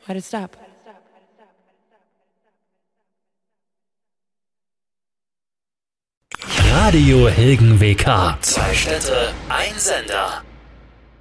Why'd it stop? Radio Hilgen WK. 2 Städte, ein Sender.